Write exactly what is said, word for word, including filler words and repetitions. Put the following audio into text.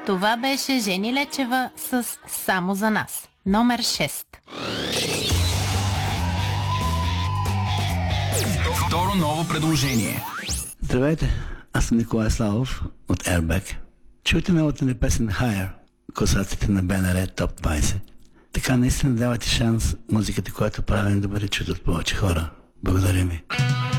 Това беше Жени Лечева с "Само за нас", номер шест. Второ ново предложение. Здравейте, аз съм Николай Славов от Airbag. Чуйте новата ни песен Higher, класацията на БНР Топ двайсет. Така наистина давате шанс музиката, която правим, да бъде чута от повече хора. Благодаря ви.